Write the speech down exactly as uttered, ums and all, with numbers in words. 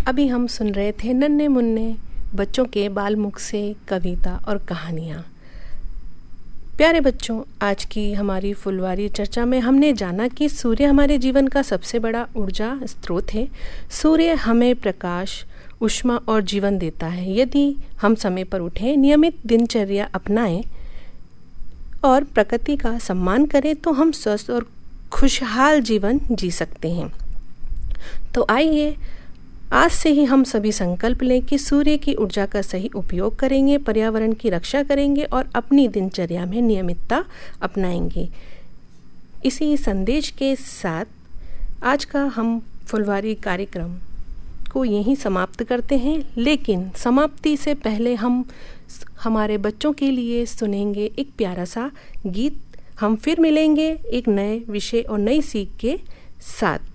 अभी हम सुन रहे थे नन्हे मुन्ने बच्चों के बाल मुख से कविता और कहानियाँ। प्यारे बच्चों, आज की हमारी फुलवारी चर्चा में हमने जाना कि सूर्य हमारे जीवन का सबसे बड़ा ऊर्जा स्रोत है। सूर्य हमें प्रकाश, ऊष्मा और जीवन देता है। यदि हम समय पर उठें, नियमित दिनचर्या अपनाएं और प्रकृति का सम्मान करें तो हम स्वस्थ और खुशहाल जीवन जी सकते हैं। तो आइए आज से ही हम सभी संकल्प लें कि सूर्य की ऊर्जा का सही उपयोग करेंगे, पर्यावरण की रक्षा करेंगे और अपनी दिनचर्या में नियमितता अपनाएंगे। इसी संदेश के साथ आज का हम फुलवारी कार्यक्रम को यहीं समाप्त करते हैं, लेकिन समाप्ति से पहले हम हमारे बच्चों के लिए सुनेंगे एक प्यारा सा गीत। हम फिर मिलेंगे एक नए विषय और नई सीख के साथ।